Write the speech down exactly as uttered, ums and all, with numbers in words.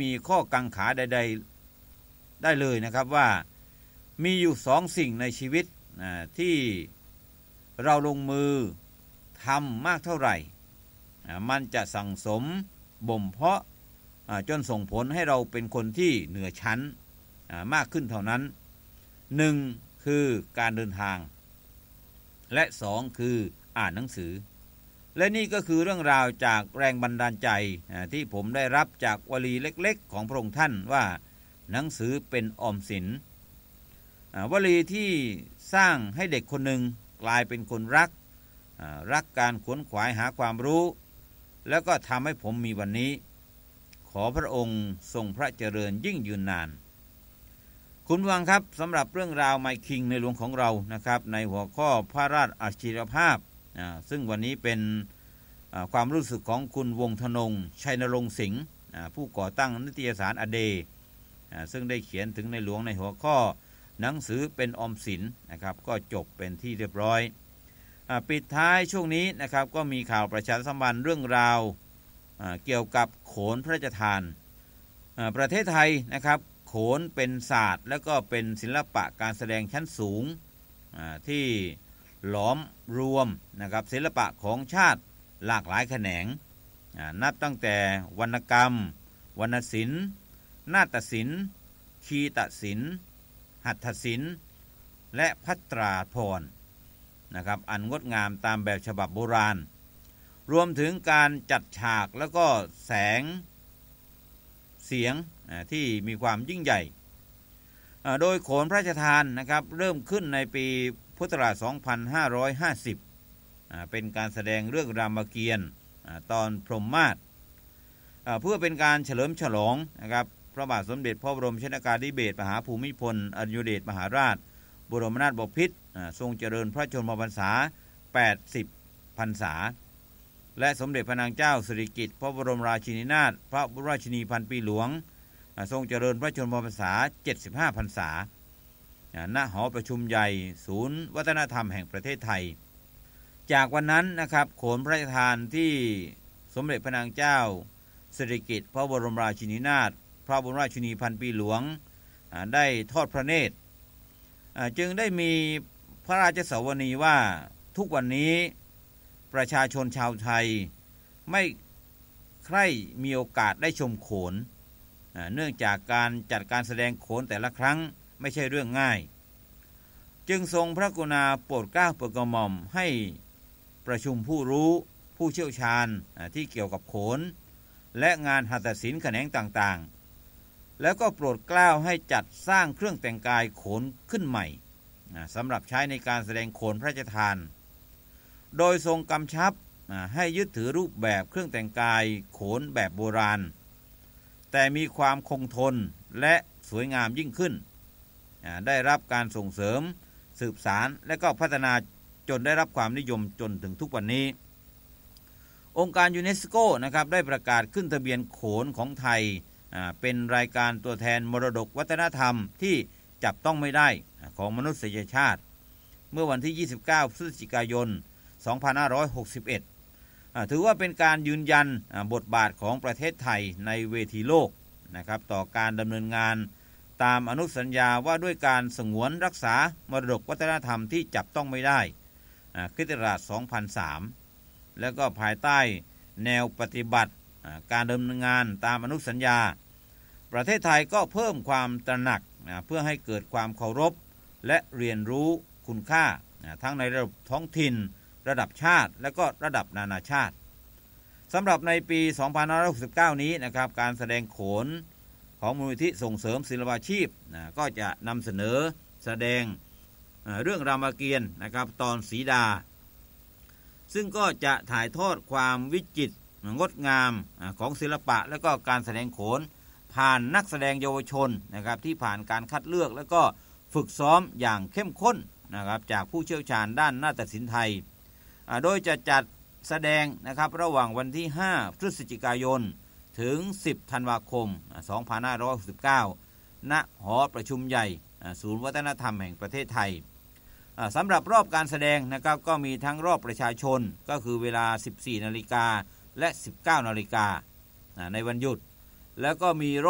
มีข้อกังขาใดๆได้เลยนะครับว่ามีอยู่สองสิ่งในชีวิตที่เราลงมือทำมากเท่าไหร่มันจะสั่งสมบ่มเพาะจนส่งผลให้เราเป็นคนที่เหนือชั้นมากขึ้นเท่านั้นหนึ่งคือการเดินทางและสองคืออ่านหนังสือและนี่ก็คือเรื่องราวจากแรงบันดาลใจที่ผมได้รับจากวลีเล็กๆของพระองค์ท่านว่าหนังสือเป็นออมสินวลีที่สร้างให้เด็กคนหนึ่งกลายเป็นคนรักรักการขวนขวายหาความรู้แล้วก็ทำให้ผมมีวันนี้ขอพระองค์ทรงพระเจริญยิ่งยืนนานคุณฟังครับสำหรับเรื่องราวไมคิงในหลวงของเรานะครับในหัวข้อพระราชอัจฉริภาพซึ่งวันนี้เป็นความรู้สึกของคุณวงธนงชัยนรงค์สิงห์ผู้ก่อตั้งนิตยสารอเดย์ซึ่งได้เขียนถึงในหลวงในหัวข้อหนังสือเป็นออมสินนะครับก็จบเป็นที่เรียบร้อยปิดท้ายช่วงนี้นะครับก็มีข่าวประชาสัมพันธ์เรื่องราวเกี่ยวกับโขนพระราชทานประเทศไทยนะครับโขนเป็นศาสตร์และก็เป็นศิลปะการแสดงชั้นสูงที่หลอมรวมนะครับศิลปะของชาติหลากหลายแขนงนับตั้งแต่วรรณกรรมวรรณศิลป์นาฏศิลป์คีตศิลป์หัตถศิลป์และภัตราพรณ์นะครับอันงดงามตามแบบฉบับโบราณรวมถึงการจัดฉากแล้วก็แสงเสียงที่มีความยิ่งใหญ่โดยโขนพระราชทานนะครับเริ่มขึ้นในปีพุทธศักราชสองพันห้าร้อยห้าสิบเป็นการแสดงเรื่องรามเกียรติ์ตอนพรหมมาศเพื่อเป็นการเฉลิมฉลองนะครับพระบาทสมเด็จพระบรมชนกาธิเบศรมหาภูมิพลอดุลยเดชมหาราชบรมนาถบพิตรทรงเจริญพระชนมพรรษาแปดสิบพรรษาและสมเด็จพระนางเจ้าสิริกิติ์พระบรมราชินีนาถพระราชินีพันปีหลวงทรงเจริญพระชนมพรรษาเจ็ดสิบห้าพรรษาณหอประชุมใหญ่ศูนย์วัฒนธรรมแห่งประเทศไทยจากวันนั้นนะครับโขนพระราชทานที่สมเด็จพระนางเจ้าสิริกิติ์พระบรมราชินีนาถพระบรมราชินีพันปีหลวงได้ทอดพระเนตรจึงได้มีพระราชสวนีว่าทุกวันนี้ประชาชนชาวไทยไม่ใคร่มีโอกาสได้ชมโขนเนื่องจากการจัดการแสดงโขนแต่ละครั้งไม่ใช่เรื่องง่ายจึงทรงพระกรุณาโปรดเกล้าโปรดกระหม่อมให้ประชุมผู้รู้ผู้เชี่ยวชาญที่เกี่ยวกับโขนและงานหัตถศิลป์แขนงต่างๆแล้วก็โปรดเกล้าให้จัดสร้างเครื่องแต่งกายโขนขึ้นใหม่สำหรับใช้ในการแสดงโขนพระราชทานโดยทรงกำชับให้ยึดถือรูปแบบเครื่องแต่งกายโขนแบบโบราณแต่มีความคงทนและสวยงามยิ่งขึ้นได้รับการส่งเสริมสืบสารและก็พัฒนาจนได้รับความนิยมจนถึงทุกวันนี้องค์การยูเนสโกนะครับได้ประกาศขึ้นทะเบียนโขนของไทยเป็นรายการตัวแทนมรดกวัฒนธรรมที่จับต้องไม่ได้ของมนุษยชาติเมื่อวันที่ยี่สิบเก้าพฤศจิกายนสองพันห้าร้อยหกสิบเอ็ดถือว่าเป็นการยืนยันบทบาทของประเทศไทยในเวทีโลกนะครับต่อการดำเนินงานตามอนุสัญญาว่าด้วยการสงวนรักษามรดกวัฒนธรรมที่จับต้องไม่ได้คริสตศักราชสองพันสามแล้วก็ภายใต้แนวปฏิบัติการดำเนินงานตามอนุสัญญาประเทศไทยก็เพิ่มความตระหนักเพื่อให้เกิดความเคารพและเรียนรู้คุณค่าทั้งในระดับท้องถิ่นระดับชาติและก็ระดับนานาชาติสำหรับในปีสองพันห้าร้อยหกสิบเก้านี้นะครับการแสดงโขนของมูลนิธิส่งเสริมศิลปาชีพก็จะนำเสนอแสดงเรื่องรามเกียรติ์นะครับตอนสีดาซึ่งก็จะถ่ายทอดความวิจิตรงดงามของศิลปะและก็การแสดงโขนผ่านนักแสดงเยาวชนนะครับที่ผ่านการคัดเลือกและก็ฝึกซ้อมอย่างเข้มข้นนะครับจากผู้เชี่ยวชาญด้านนาฏศิลป์ไทยโดยจะจัดแสดงนะครับระหว่างวันที่ห้าพฤศจิกายนถึงสิบธันวาคมสองพันห้าร้อยหกสิบเก้าณหอประชุมใหญ่ศูนย์วัฒนธรรมแห่งประเทศไทยสำหรับรอบการแสดงนะครับก็มีทั้งรอบประชาชนก็คือเวลา สิบสี่นาฬิกา และ สิบเก้านาฬิกาในวันหยุดแล้วก็มี